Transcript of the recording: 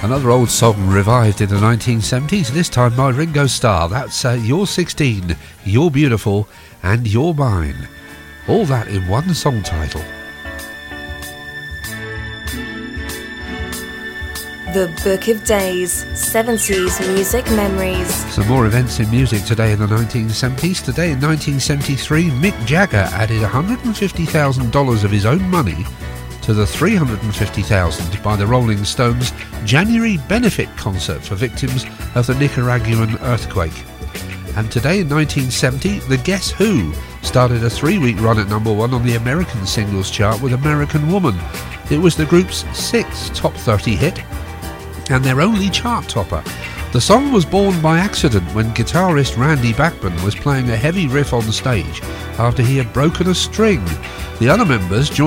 Another old song revived in the 1970s, this time by Ringo Starr. That's You're 16, You're Beautiful and You're Mine. All that in one song title. The Book of Days, 70s Music Memories. Some more events in music today in the 1970s. Today in 1973, Mick Jagger added $150,000 of his own money to the $350,000 by the Rolling Stones January benefit concert for victims of the Nicaraguan earthquake. And today in 1970, the Guess Who started a 3-week run at number 1 on the American singles chart with American Woman. It was the group's 6th top 30 hit and their only chart topper. The song was born by accident when guitarist Randy Bachman was playing a heavy riff on stage after he had broken a string. The other members joined